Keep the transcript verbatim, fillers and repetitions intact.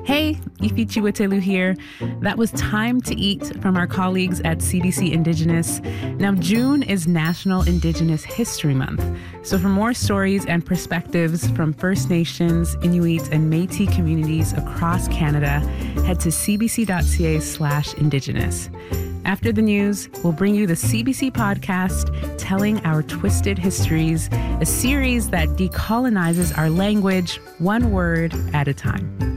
Hey, Ifichiwatelu here. That was Time to Eat from our colleagues at C B C Indigenous. Now, June is National Indigenous History Month. So for more stories and perspectives from First Nations, Inuit, and Métis communities across Canada, head to cbc.ca slash Indigenous. After the news, we'll bring you the C B C podcast, Telling Our Twisted Histories, a series that decolonizes our language one word at a time.